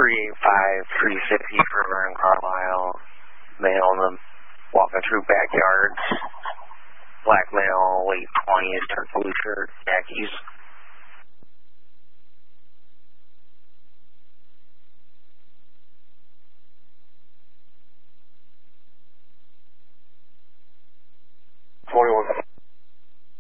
385-360 for Vern Carlisle. Male in the walking through backyards. Black male, late 20s, dark blue shirt, khakis.